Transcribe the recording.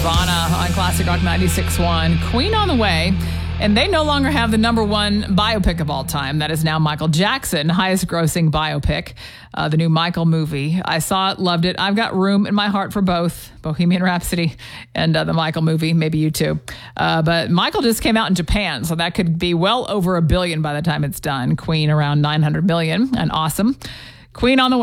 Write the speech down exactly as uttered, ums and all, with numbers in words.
Nirvana on Classic Rock ninety-six point one. Queen on the way. And they no longer have the number one biopic of all time. That is now Michael Jackson, highest grossing biopic, uh, the new Michael movie. I saw it, loved it. I've got room in my heart for both Bohemian Rhapsody and uh, the Michael movie. Maybe you too. Uh, but Michael just came out in Japan, so that could be well over a billion by the time it's done. Queen around nine hundred million, and awesome. Queen on the way.